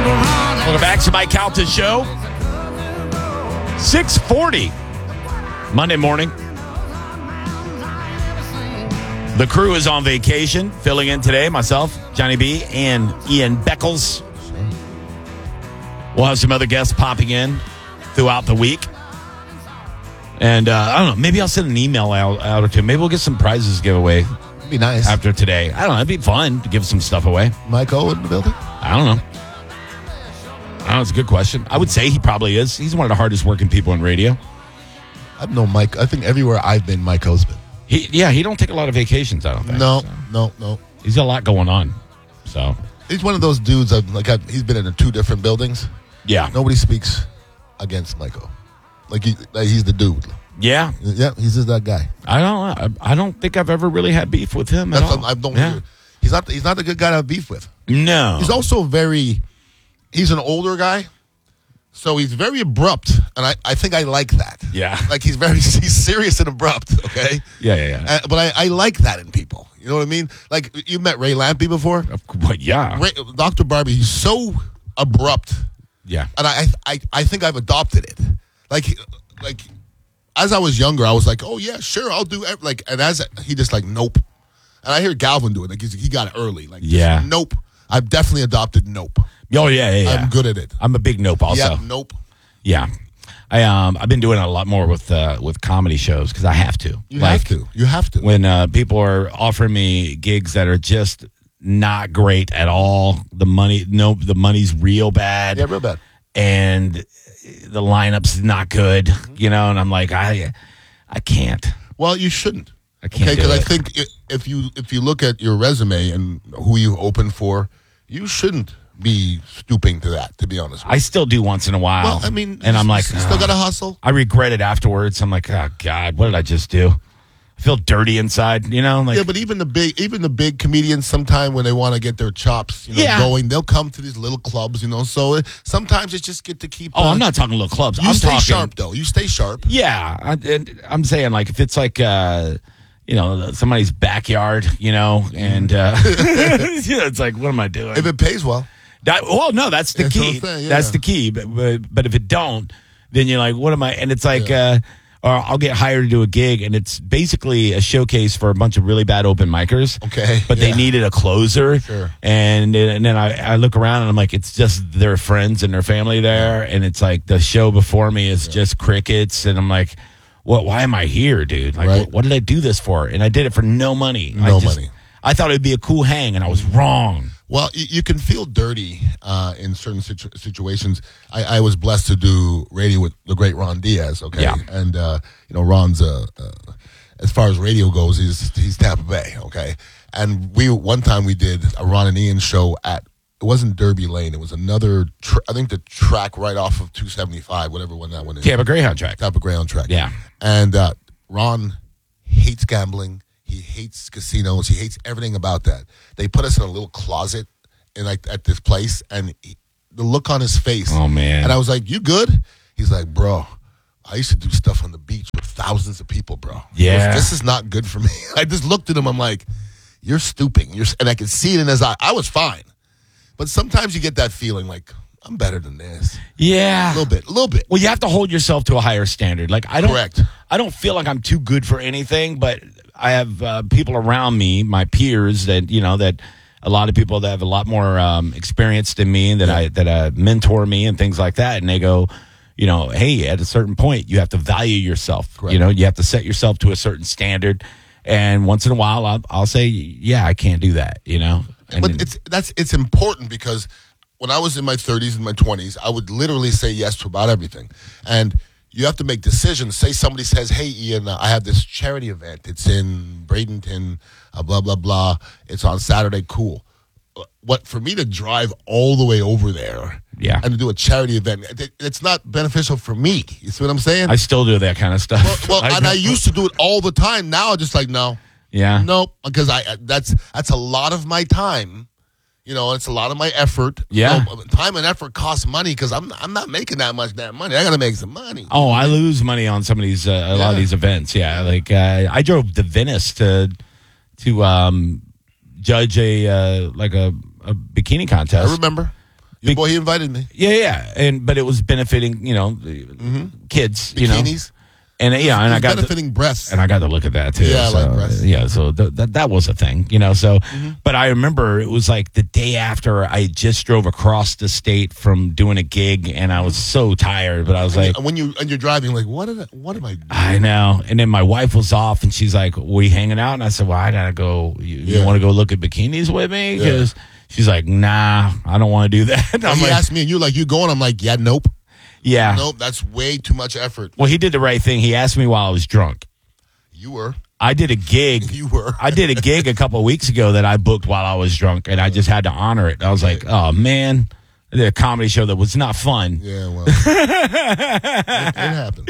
Welcome back to Mike Calta Show. 6:40 Monday morning. The crew is on vacation, filling in today. Myself, Johnny B, and Ian Beckles. We'll have some other guests popping in throughout the week. And I don't know, maybe I'll send an email out or two. Maybe we'll get some prizes to give away. It'd be nice. After today. I don't know, it'd be fun to give some stuff away. Mike O in the building? I don't know. It's a good question. I would say he probably is. He's one of the hardest working people in radio. I've known Mike. I think everywhere I've been, Mike O's been. He don't take a lot of vacations, I don't think. No. He's got a lot going on. So he's one of those dudes. He's been in 2 different buildings. Yeah. Nobody speaks against Mike O. He's the dude. Yeah. Yeah, he's just that guy. I don't think I've ever really had beef with him at all. He's not the good guy to have beef with. No. He's also he's an older guy, so he's very abrupt, and I think I like that. Yeah. He's serious and abrupt, okay? Yeah. But I like that in people. You know what I mean? Like, you met Ray Lampy before? But yeah. Dr. Barbie, he's so abrupt. Yeah. And I think I've adopted it. Like as I was younger, I was like, oh yeah, sure, I'll do it. And as he just nope. And I hear Galvin do it. He got it early. Nope. I've definitely adopted nope. Oh yeah. I'm good at it. I'm a big nope also. Yeah, nope. Yeah. I've been doing it a lot more with comedy shows because I have to. You have to. When people are offering me gigs that are just not great at all, the money's real bad. Yeah, real bad. And the lineup's not good, and I'm like, I can't. Well, you shouldn't. I can't. Because I think if you look at your resume and who you open for, you shouldn't be stooping to that, to be honest with you. I still do once in a while. Well, I mean, and I'm like, you still got to hustle. I regret it afterwards. I'm like, oh God, what did I just do? I feel dirty inside, Yeah, but even the big comedians, sometimes when they want to get their chops, going, they'll come to these little clubs, So sometimes it's just good to keep. I'm not talking little clubs. You stay sharp, though. You stay sharp. Yeah, I'm saying if it's somebody's backyard, and it's like, what am I doing? If it pays well. That's the key. That's the key. But if it don't, then you're like, what am I? And it's like, or I'll get hired to do a gig, and it's basically a showcase for a bunch of really bad open micers. Okay. But they needed a closer. Sure. And then I look around, and I'm like, it's just their friends and their family there. And it's like the show before me is just crickets. And I'm like, why am I here, dude? What did I do this for? And I did it for no money. Money. I thought it would be a cool hang, and I was wrong. Well, you can feel dirty in certain situations. I was blessed to do radio with the great Ron Diaz, okay? Yeah. And, Ron's, as far as radio goes, he's Tampa Bay, okay? And one time we did a Ron and Ian show it wasn't Derby Lane. It was another, I think the track right off of 275, whatever one that one is. Tampa Greyhound track. Tampa Greyhound track. Yeah. And Ron hates gambling. He hates casinos. He hates everything about that. They put us in a little closet at this place, and the look on his face. Oh, man. And I was like, you good? He's like, bro, I used to do stuff on the beach with thousands of people, bro. Yeah. This is not good for me. I just looked at him. I'm like, you're stooping. And I could see it in his eye. I was fine. But sometimes you get that feeling like, I'm better than this. Yeah. A little bit. Well, you have to hold yourself to a higher standard. Correct. I don't feel like I'm too good for anything, but I have people around me, my peers, that a lot of people that have a lot more experience than me, that mentor me and things like that, and they go, hey, at a certain point, you have to value yourself. Correct. You have to set yourself to a certain standard, and once in a while, I'll say, yeah, I can't do that. But it's important because when I was in my 30s and my 20s, I would literally say yes to about everything, and you have to make decisions. Say somebody says, hey, Ian, I have this charity event. It's in Bradenton, blah, blah, blah. It's on Saturday. Cool. For me to drive all the way over there and to do a charity event, it's not beneficial for me. You see what I'm saying? I still do that kind of stuff. Well, I used to do it all the time. Now I'm just like, no. Yeah. Nope. Because that's a lot of my time. It's a lot of my effort. Yeah. Time and effort costs money because I'm not making that much damn money. I got to make some money. Oh, I lose money on some of these, a lot of these events. Yeah. Like I drove to Venice to judge a bikini contest. I remember. Your boy, he invited me. Yeah. But it was benefiting, kids, Bikinis. And and I got benefiting breasts. and I got to look at that too. Yeah, I like breasts. Yeah, so that was a thing, So, but I remember it was like the day after I just drove across the state from doing a gig, and I was so tired. But I was like, when you're driving, like, what am I doing? I know. And then my wife was off, and she's like, "We hanging out?" And I said, "Well, I gotta go. You want to go look at bikinis with me?" Because she's like, "Nah, I don't want to do that." And he asked me, and you going? I'm like, yeah, nope. Yeah. Nope, that's way too much effort. Well, he did the right thing. He asked me while I was drunk. You were. I did a gig. You were. I did a gig a couple of weeks ago that I booked while I was drunk, and I just had to honor it. I was like, oh, man. I did a comedy show that was not fun. Yeah, well. it happens.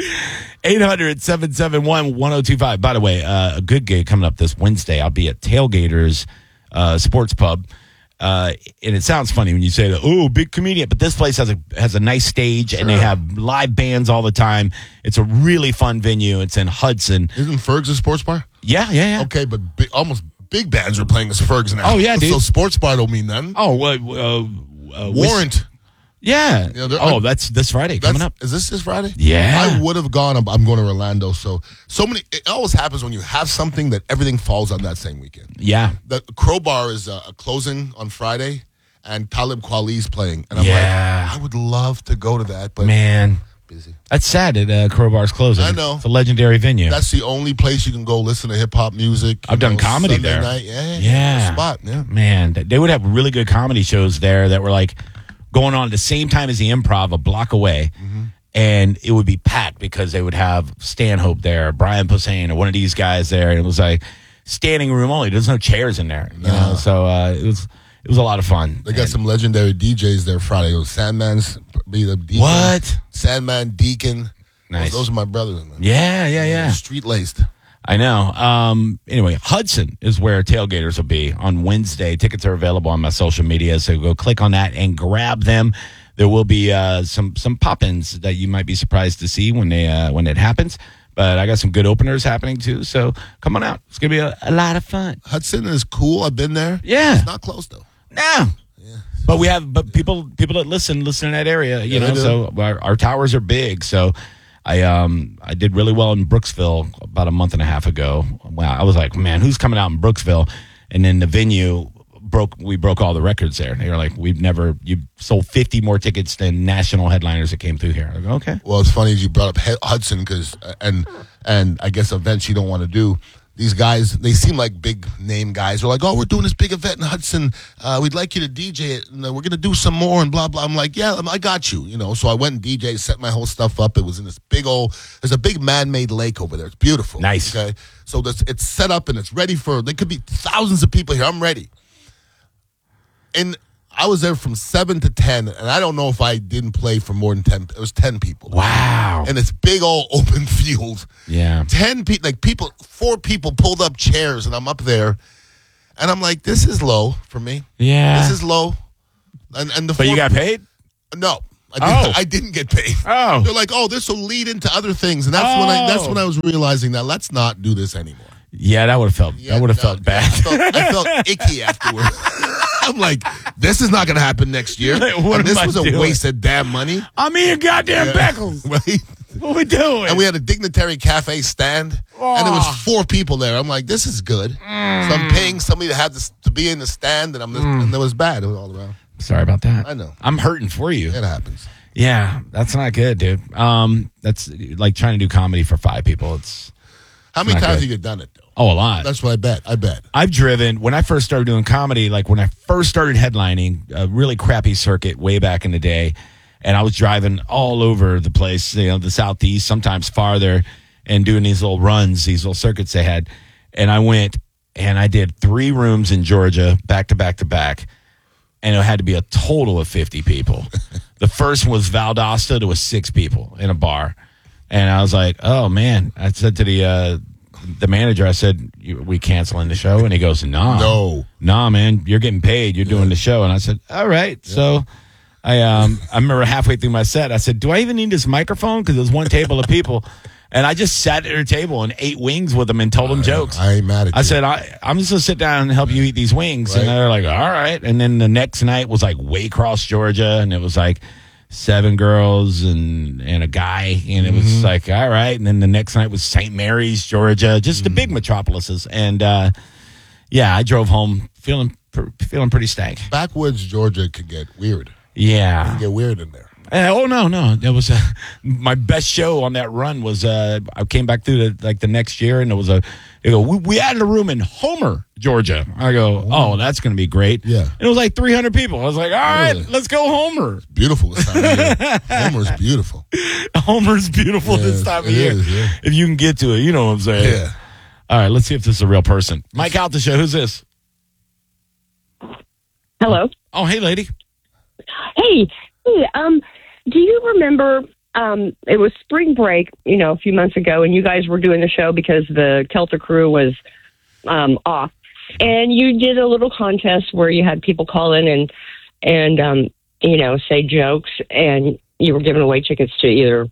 800-771-1025. By the way, a good gig coming up this Wednesday. I'll be at Tailgaters Sports Pub. And it sounds funny when you say that, oh, big comedian, but this place has a nice stage, and they have live bands all the time. It's a really fun venue. It's in Hudson. Isn't Ferg's a sports bar? Yeah. Okay, but almost big bands are playing as Ferg's now. Oh, yeah, dude. So sports bar don't mean nothing. Oh, Warrant. Yeah. That's this Friday coming up. Is this Friday? Yeah. I would have gone. I'm going to Orlando. So many. It always happens when you have something that everything falls on that same weekend. Yeah. The Crowbar is a closing on Friday, and Talib Kweli's playing. And I'm like, I would love to go to that, but man, busy. That's sad that Crowbar's closing. I know. It's a legendary venue. That's the only place you can go listen to hip hop music. I've done comedy Sunday there. Night. Yeah. Spot. Yeah. Man, they would have really good comedy shows there that were like going on at the same time as the Improv, a block away. And it would be packed because they would have Stanhope there, Brian Posehn, or one of these guys there. And it was like standing room only. There's no chairs in there. You know? So it was a lot of fun. They got some legendary DJs there Friday. It was Sandman's be the Deacon. What? Sandman, Deacon. Nice. Those are my brothers. Man. Yeah. Street laced. I know. Anyway, Hudson is where Tailgaters will be on Wednesday. Tickets are available on my social media, so go click on that and grab them. There will be some pop-ins that you might be surprised to see when it happens. But I got some good openers happening too, so come on out. It's gonna be a lot of fun. Hudson is cool. I've been there. Yeah, it's not close though. No. Yeah. But people that listen in that area, you know. So our towers are big, so. I did really well in Brooksville about a month and a half ago. Wow, I was like, man, who's coming out in Brooksville? And then the venue we broke all the records there. They were like, you sold 50 more tickets than national headliners that came through here. I go, okay. Well, it's funny as you brought up Hudson because and I guess events you don't want to do. These guys, they seem like big name guys. They're like, oh, we're doing this big event in Hudson. We'd like you to DJ it, and we're going to do some more and blah, blah. I'm like, yeah, I got you. So I went and DJ, set my whole stuff up. It was in this there's a big man-made lake over there. It's beautiful. Nice. Okay. So it's set up and it's ready there could be thousands of people here. I'm ready. And I was there from 7 to 10, and I don't know if I didn't play for more than 10. It was 10 people. Wow. And it's big old open field. Yeah. 10 people, 4 people pulled up chairs, and I'm up there, and I'm like, this is low for me. Yeah. This is low. And but you got paid? No. I didn't get paid. Oh. They're like, oh, this will lead into other things. And that's when I was realizing that let's not do this anymore. Yeah, that would have felt bad. I felt icky afterwards. I'm like, this is not going to happen next year. Like, this was a waste of damn money. I'm eating goddamn Beckles. Right? What we doing? And we had a Dignitary Cafe stand, and there was 4 people there. I'm like, this is good. So I'm paying somebody to be in the stand, and it was bad. It was all around. Sorry about that. I know. I'm hurting for you. It happens. Yeah, that's not good, dude. That's like trying to do comedy for 5 people. How many times have you done it, though? Oh, a lot. That's what I bet. I've driven, when I first started doing comedy, like when I first started headlining a really crappy circuit way back in the day, and I was driving all over the place, the Southeast, sometimes farther, and doing these little runs, these little circuits they had. And I went and I did 3 rooms in Georgia, back to back to back, and it had to be a total of 50 people. The first one was Valdosta. There was 6 people in a bar. And I was like, oh, man. I said to the manager, I said, we canceling the show? And he goes, nah, man, you're getting paid. You're doing the show. And I said, all right. Yeah. So I remember halfway through my set, I said, do I even need this microphone? Because there's one table of people. And I just sat at her table and ate wings with them and told them jokes. I ain't mad at you. I said, I'm just going to sit down and help you eat these wings. Right. And they're like, all right. And then the next night was like Waycross, Georgia. And it was like 7 girls and a guy. And it was like, all right. And then the next night was St. Mary's, Georgia, just the big metropolises. And I drove home feeling pretty stank. Backwoods Georgia could get weird. Yeah. It could get weird in there. No. That was my best show on that run was I came back through the next year and they go, we added a room in Homer, Georgia. I go, oh, that's going to be great. Yeah. And it was like 300 people. I was like, all right, let's go Homer. Beautiful this time of year. Homer's beautiful. Homer's beautiful this time of year. Is, yeah. If you can get to it, you know what I'm saying. Yeah. All right, let's see if this is a real person. Mike out the show. Who's this? Hello. Oh, hey, lady. Hey, do you remember it was spring break, a few months ago, and you guys were doing the show because the Celtic crew was off. And you did a little contest where you had people call in and say jokes, and you were giving away tickets to either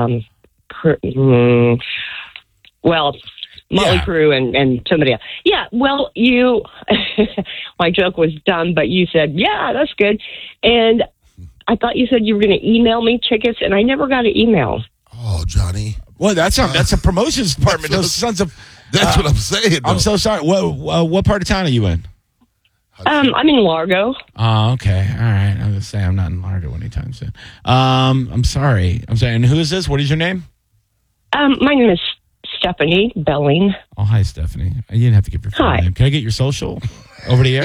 Motley Crue and somebody else. Yeah, well, you my joke was dumb, but you said, yeah, that's good. And I thought you said you were going to email me tickets, and I never got an email. Oh, Johnny. Well, that's a promotions department. Those sons of... That's what I'm saying, though. I'm so sorry. What part of town are you in? I'm in Largo. Oh, okay. All right. I was going to say I'm not in Largo anytime soon. I'm sorry. I'm sorry. And who is this? What is your name? My name is Stephanie Belling. Oh, hi, Stephanie. You didn't have to give your full name. Can I get your social over the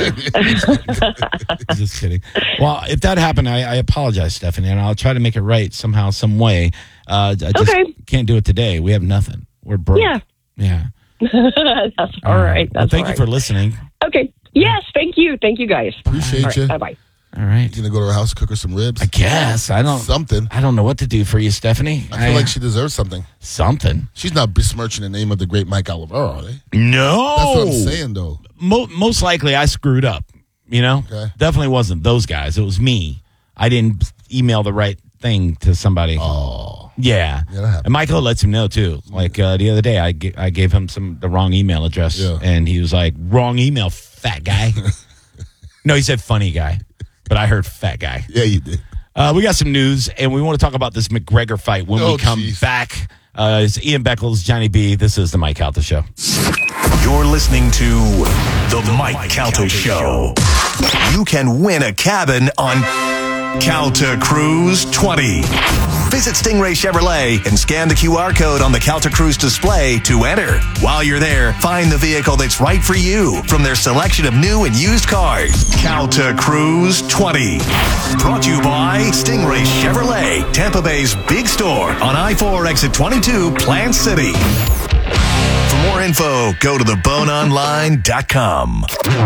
air? Just kidding. Well, if that happened, I apologize, Stephanie, and I'll try to make it right somehow, some way. I just can't do it today. We have nothing. We're broke. Yeah. That's all right. Well, thank you for listening. Okay. Yes, thank you. Thank you, guys. Appreciate you. Bye-bye. All right. You gonna go to her house, cook her some ribs? I guess. I don't know what to do for you, Stephanie. I feel like she deserves something. Something. She's not besmirching the name of the great Mike Olivero, are they? No. That's what I'm saying, though. Most likely I screwed up, Okay. Definitely wasn't those guys. It was me. I didn't email the right thing to somebody. Oh. Yeah. that happened. And Michael lets him know, too. Like the other day, I gave him the wrong email address, and he was like, wrong email, fat guy. No, he said funny guy, but I heard fat guy. Yeah, you did. We got some news, and we want to talk about this McGregor fight when we come back. It's Ian Beckles, Johnny B. This is the Mike Calta Show. You're listening to the Mike Calta Show. You can win a cabin on Calta Cruise 20. Visit Stingray Chevrolet and scan the QR code on the Calta Cruise display to enter. While you're there, find the vehicle that's right for you from their selection of new and used cars. Calta Cruise 20. Brought to you by Stingray Chevrolet, Tampa Bay's big store on I-4 exit 22, Plant City. For more info, go to theboneonline.com.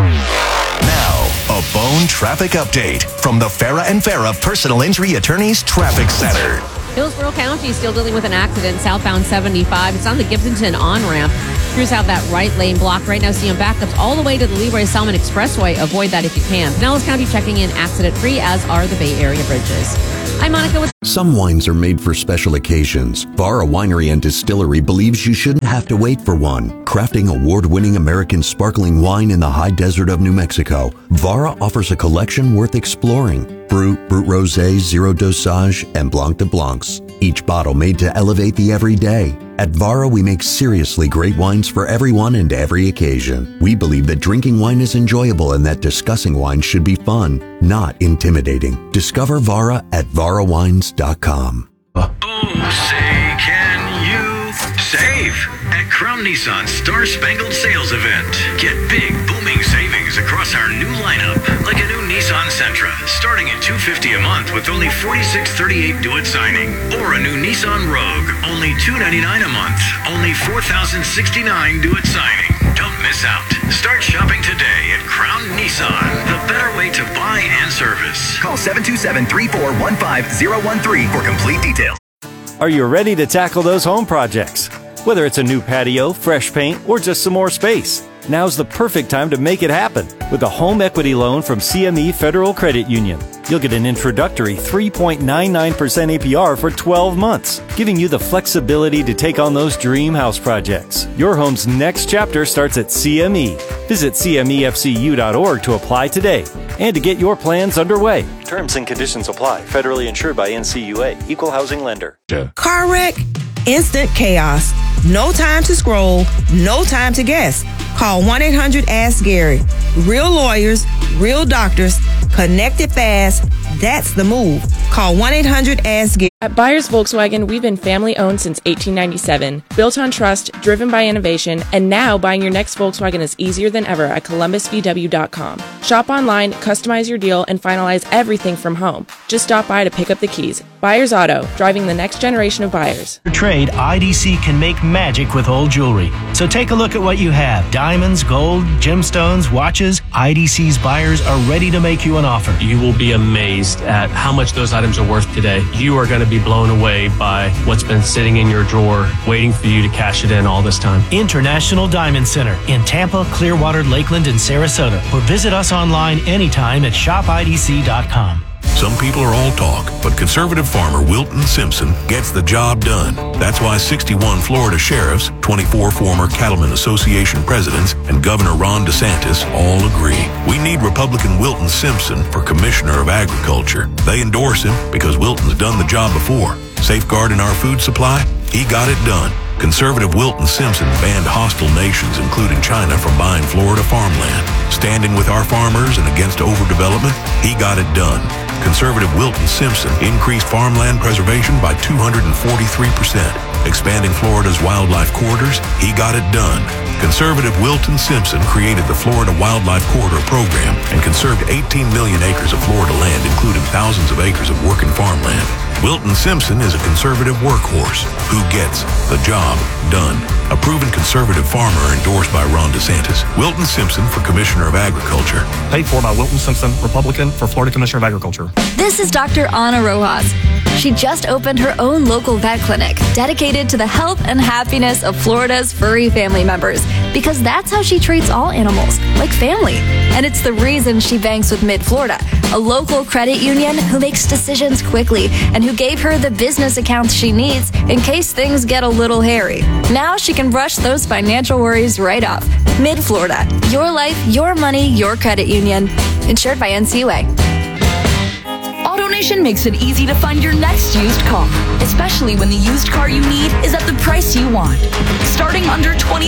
Now, a Bone traffic update from the Farah and Farah Personal Injury Attorneys Traffic Center. Hillsborough County is still dealing with an accident southbound 75. It's on the Gibsonton on-ramp. Crews have that right lane blocked right now, seeing backups all the way to the Leroy Salmon Expressway. Avoid that if you can. Pinellas County checking in accident-free, as are the Bay Area bridges. I'm Monica with... Some wines are made for special occasions. Vara Winery and Distillery believes you shouldn't have to wait for one. Crafting award-winning American sparkling wine in the high desert of New Mexico, Vara offers a collection worth exploring. Brut Rosé, Zero Dosage, and Blanc de Blancs. Each bottle made to elevate the everyday. At Vara, we make seriously great wines for everyone and every occasion. We believe that drinking wine is enjoyable and that discussing wine should be fun, not intimidating. Discover Vara at varawines.com. Oh, say, can you save at Crown Nissan's Star Spangled Sales Event? Get big, booming savings across our new lineup, like a new Nissan Sentra, starting at $250 a month with only $46.38 due at signing, or a new Nissan Rogue, only $299 a month, only $4,069 due at signing. Don't miss out. Start shopping today at Crown Nissan, the better way to buy and service. Call 727-3415013 for complete details. Are you ready to tackle those home projects? Whether it's a new patio, fresh paint, or just some more space, now's the perfect time to make it happen with a home equity loan from CME Federal Credit Union. You'll get an introductory 3.99% APR for 12 months, giving you the flexibility to take on those dream house projects. Your home's next chapter starts at CME. Visit CMEFCU.org to apply today and to get your plans underway. Terms and conditions apply. Federally insured by NCUA. Equal housing lender. Car wreck? Instant chaos. No time to scroll. No time to guess. Call 1-800-ASK-GARY. Real lawyers, real doctors, connected fast. That's the move. Call 1-800-ASK-GARY. At Byers Volkswagen, we've been family-owned since 1897, built on trust, driven by innovation, and now buying your next Volkswagen is easier than ever at ColumbusVW.com. Shop online, customize your deal, and finalize everything from home. Just stop by to pick up the keys. Byers Auto, driving the next generation of buyers. For trade, IDC can make magic with old jewelry. So take a look at what you have. Diamonds, gold, gemstones, watches. IDC's buyers are ready to make you an offer. You will be amazed at how much those items are worth today. You are going to be blown away by what's been sitting in your drawer, waiting for you to cash it in all this time. International Diamond Center in Tampa, Clearwater, Lakeland, and Sarasota. Or visit us online anytime at shopidc.com. Some people are all talk, but conservative farmer Wilton Simpson gets the job done. That's why 61 Florida sheriffs, 24 former Cattlemen Association presidents, and Governor Ron DeSantis all agree. We need Republican Wilton Simpson for Commissioner of Agriculture. They endorse him because Wilton's done the job before. Safeguarding our food supply? He got it done. Conservative Wilton Simpson banned hostile nations, including China, from buying Florida farmland. Standing with our farmers and against overdevelopment? He got it done. Conservative Wilton Simpson increased farmland preservation by 243%. Expanding Florida's wildlife corridors? He got it done. Conservative Wilton Simpson created the Florida Wildlife Corridor Program and conserved 18 million acres of Florida land, including thousands of acres of working farmland. Wilton Simpson is a conservative workhorse who gets the job done. A proven conservative farmer endorsed by Ron DeSantis. Wilton Simpson for Commissioner of Agriculture. Paid for by Wilton Simpson, Republican, for Florida Commissioner of Agriculture. This is Dr. Ana Rojas. She just opened her own local vet clinic dedicated to the health and happiness of Florida's furry family members, because that's how she treats all animals, like family. And it's the reason she banks with Mid-Florida, a local credit union who makes decisions quickly and who gave her the business accounts she needs in case things get a little hairy. Now she can brush those financial worries right off. Mid-Florida, your life, your money, your credit union. Insured by NCUA. AutoNation makes it easy to find your next used car, especially when the used car you need is at the price you want. Starting under $20,000.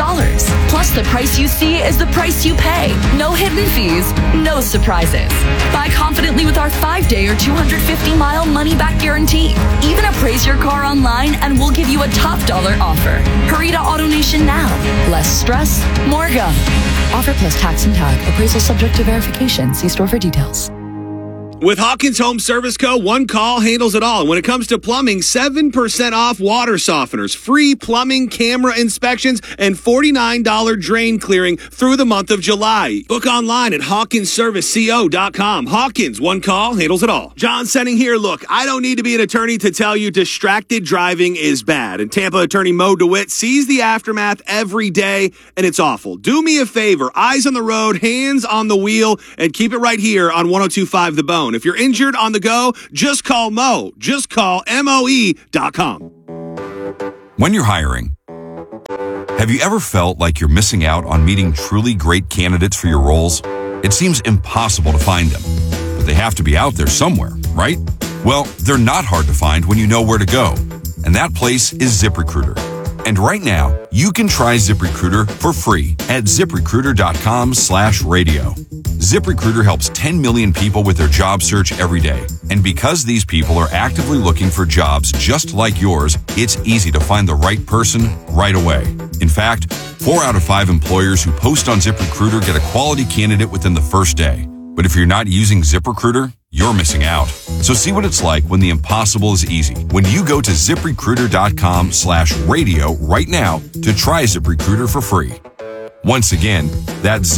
Plus, the price you see is the price you pay. No hidden fees, no surprises. Buy confidently with our 5-day or 250-mile money-back guarantee. Even appraise your car online and we'll give you a top dollar offer. Hurry to AutoNation now. Less stress, more go. Offer plus tax and tag. Appraisal subject to verification. See store for details. With Hawkins Home Service Co., one call handles it all. And when it comes to plumbing, 7% off water softeners, free plumbing camera inspections, and $49 drain clearing through the month of July. Book online at HawkinsServiceCO.com. Hawkins, one call handles it all. John Senning here. Look, I don't need to be an attorney to tell you distracted driving is bad. And Tampa attorney Mo DeWitt sees the aftermath every day, and it's awful. Do me a favor. Eyes on the road, hands on the wheel, and keep it right here on 102.5 The Bone. If you're injured on the go, just call Mo. Just call MOE.com. When you're hiring, have you ever felt like you're missing out on meeting truly great candidates for your roles? It seems impossible to find them, but they have to be out there somewhere, right? Well, they're not hard to find when you know where to go, and that place is ZipRecruiter. And right now, you can try ZipRecruiter for free at ZipRecruiter.com/radio. ZipRecruiter helps 10 million people with their job search every day. And because these people are actively looking for jobs just like yours, it's easy to find the right person right away. In fact, 4 out of 5 employers who post on ZipRecruiter get a quality candidate within the first day. But if you're not using ZipRecruiter, you're missing out. So see what it's like when the impossible is easy. When you go to ZipRecruiter.com/radio right now to try ZipRecruiter for free. Once again, that's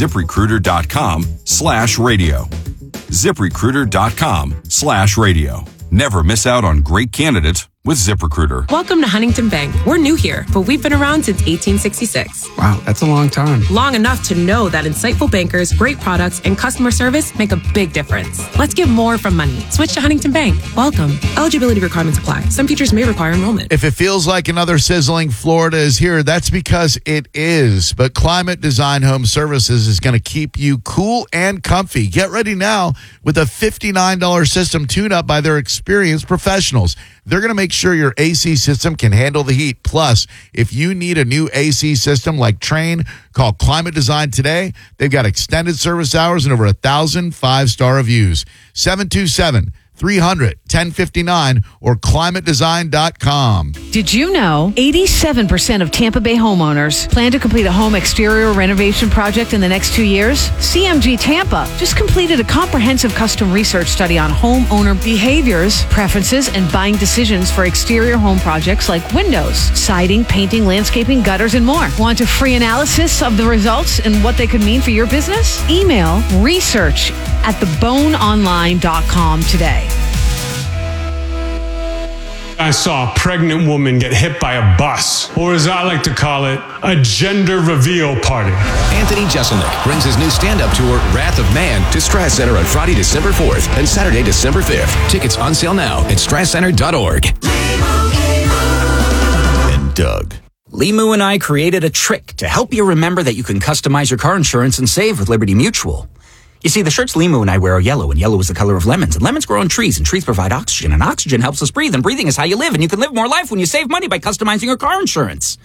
ZipRecruiter.com/radio. ZipRecruiter.com/radio. Never miss out on great candidates with ZipRecruiter. Welcome to Huntington Bank. We're new here, but we've been around since 1866. Wow, that's a long time. Long enough to know that insightful bankers, great products, and customer service make a big difference. Let's get more from money. Switch to Huntington Bank. Welcome. Eligibility requirements apply. Some features may require enrollment. If it feels like another sizzling Florida is here, that's because it is. But Climate Design Home Services is going to keep you cool and comfy. Get ready now with a $59 system tune-up by their experienced professionals. They're going to make sure your AC system can handle the heat. Plus, if you need a new AC system like Trane, call Climate Design today. They've got extended service hours and over 1,000 5-star reviews. 727-300-1059 or climatedesign.com. Did you know 87% of Tampa Bay homeowners plan to complete a home exterior renovation project in the next 2 years? CMG Tampa just completed a comprehensive custom research study on homeowner behaviors, preferences, and buying decisions for exterior home projects like windows, siding, painting, landscaping, gutters, and more. Want a free analysis of the results and what they could mean for your business? Email research@theboneonline.com today. I saw a pregnant woman get hit by a bus, or as I like to call it, a gender reveal party. Anthony Jeselnik brings his new stand-up tour, Wrath of Man, to Strass Center on Friday, December 4th and Saturday, December 5th. Tickets on sale now at strasscenter.org. And Doug. Limu and I created a trick to help you remember that you can customize your car insurance and save with Liberty Mutual. You see, the shirts Limu and I wear are yellow, and yellow is the color of lemons. And lemons grow on trees, and trees provide oxygen, and oxygen helps us breathe, and breathing is how you live, and you can live more life when you save money by customizing your car insurance.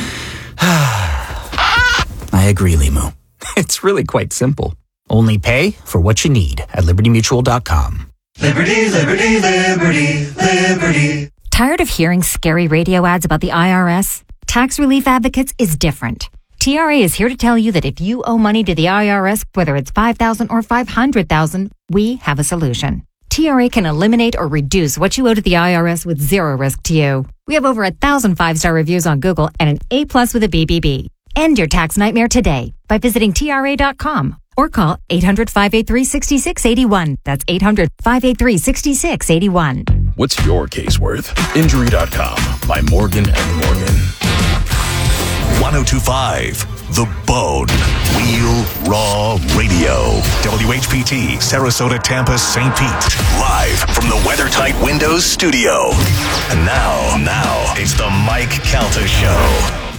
I agree, Limu. It's really quite simple. Only pay for what you need at libertymutual.com. Liberty, liberty, liberty, liberty. Tired of hearing scary radio ads about the IRS? Tax Relief Advocates is different. TRA is here to tell you that if you owe money to the IRS, whether it's $5,000 or $500,000, we have a solution. TRA can eliminate or reduce what you owe to the IRS with zero risk to you. We have over 1,000 5-star reviews on Google and an A+ with a BBB. End your tax nightmare today by visiting TRA.com or call 800-583-6681. That's 800-583-6681. What's your case worth? Injury.com by Morgan & Morgan. 1025 The Bone. Wheel Raw Radio. WHPT, Sarasota, Tampa, St. Pete. Live from the WeatherTight Windows studio. And now, it's the Mike Calta Show.